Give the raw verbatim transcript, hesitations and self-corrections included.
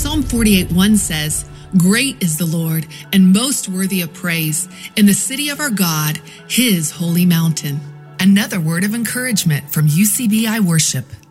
Psalm forty-eight one says, "Great is the Lord and most worthy of praise in the city of our God, his holy mountain." Another word of encouragement from U C B I Worship.